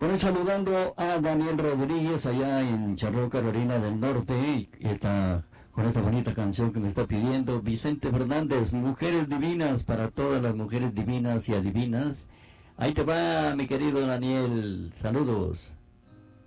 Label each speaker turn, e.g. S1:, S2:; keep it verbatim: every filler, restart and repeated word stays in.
S1: Bueno, saludando a Daniel Rodríguez allá en Charlotte, Carolina del Norte, y está con esta bonita canción que me está pidiendo Vicente Fernández, Mujeres Divinas, para todas las mujeres divinas y adivinas. Ahí te va, mi querido Daniel, saludos.